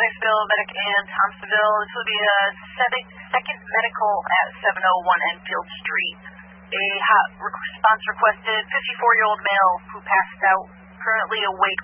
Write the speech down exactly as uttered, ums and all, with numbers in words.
Fredericksville, Medic, and Thompsonville. This will be a second, second medical at seven oh one Enfield Street. A hot response requested, fifty-four-year-old male who passed out, currently awake